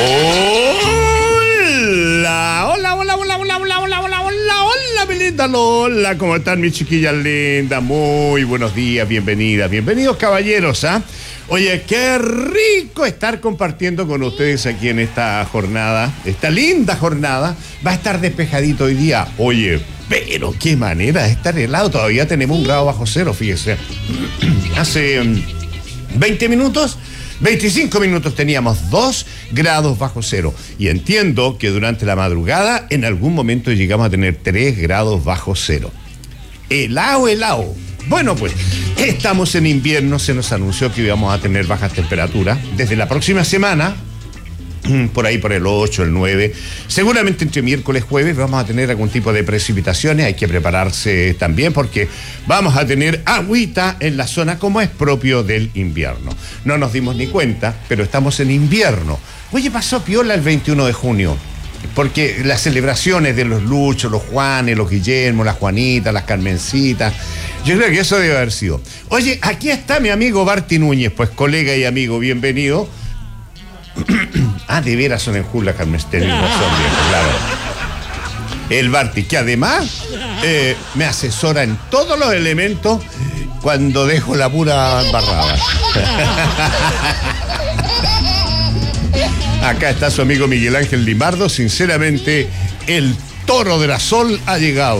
Hola, hola, hola, hola, hola, hola, hola, hola, hola, hola, mi linda Lola. ¿Cómo están mis chiquillas lindas? Muy buenos días, bienvenidas, bienvenidos caballeros, ¿ah? Oye, qué rico estar compartiendo con ustedes aquí en esta jornada, esta linda jornada. Va a estar despejadito hoy día. Oye, pero qué manera de estar helado. Todavía tenemos 1 grado bajo cero, fíjese. Hace 20 minutos, 25 minutos teníamos 2 grados bajo cero. Y entiendo que durante la madrugada en algún momento llegamos a tener 3 grados bajo cero. Helado, helado. Bueno, pues estamos en invierno, se nos anunció que íbamos a tener bajas temperaturas. Desde la próxima semana, por ahí por el 8, el 9, seguramente entre miércoles y jueves vamos a tener algún tipo de precipitaciones. Hay que prepararse también porque vamos a tener agüita en la zona como es propio del invierno. No nos dimos ni cuenta, pero estamos en invierno. Oye, pasó piola el 21 de junio. Porque las celebraciones de los Luchos, los Juanes, los Guillermo, las Juanitas, las Carmencitas, yo creo que eso debe haber sido. Oye, aquí está mi amigo Barty Núñez, pues colega y amigo, bienvenido. De veras son en Jula, Carmen, tenés razón, viejo, claro. El Barty, que además me asesora en todos los elementos cuando dejo la pura embarrada. Acá está su amigo Miguel Ángel Limardo. Sinceramente, el toro de la Sol ha llegado.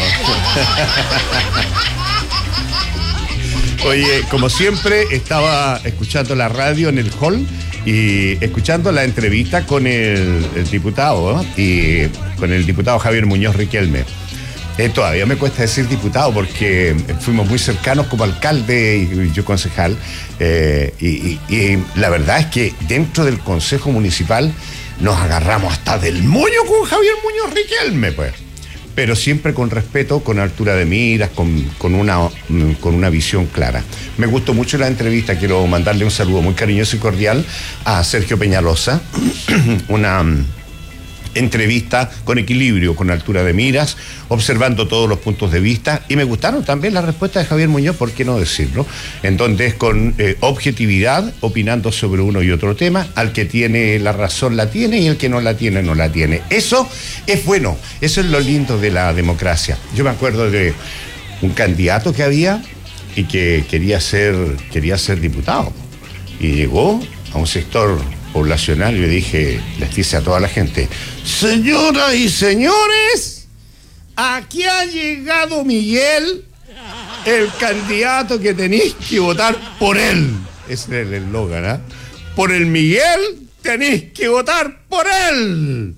Oye, como siempre, estaba escuchando la radio en el hall y escuchando la entrevista con el diputado, ¿no? Y con el diputado Javier Muñoz Riquelme. Todavía me cuesta decir diputado porque fuimos muy cercanos como alcalde y yo concejal. Y la verdad es que dentro del Consejo Municipal nos agarramos hasta del moño con Javier Muñoz Riquelme, pues. Pero siempre con respeto, con altura de miras, con una visión clara. Me gustó mucho la entrevista. Quiero mandarle un saludo muy cariñoso y cordial a Sergio Peñalosa. Una entrevista con equilibrio, con altura de miras, observando todos los puntos de vista, y me gustaron también las respuestas de Javier Muñoz, ¿por qué no decirlo? En donde es con objetividad, opinando sobre uno y otro tema. Al que tiene la razón la tiene y el que no la tiene no la tiene. Eso es bueno, eso es lo lindo de la democracia. Yo me acuerdo de un candidato que había y que quería ser diputado, y llegó a un sector poblacional y les dice a toda la gente: señoras y señores, aquí ha llegado Miguel, el candidato que tenéis que votar por él. Ese es el eslogan, ¿eh? Por el Miguel tenéis que votar por él.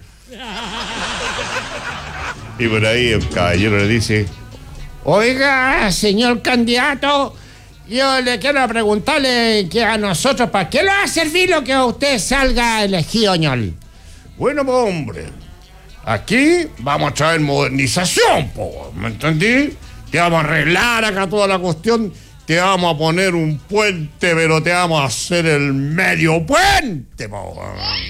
Y por ahí el caballero le dice: oiga, señor candidato, yo le quiero preguntarle que a nosotros, ¿para qué le va a servir lo que a usted salga elegido, ñol? Bueno, pues, hombre, aquí vamos a traer modernización, po, ¿me entendí? Te vamos a arreglar acá toda la cuestión, te vamos a poner un puente, pero te vamos a hacer el medio puente, po.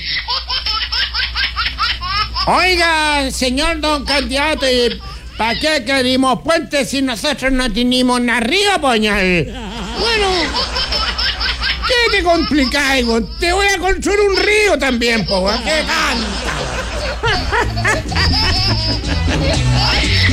Oiga, señor don candidato, ¿para qué queremos puentes si nosotros no tenemos nada arriba, poñal? Bueno, ¿qué te complicáis? Te voy a construir un río también, po. ¿Qué tanta?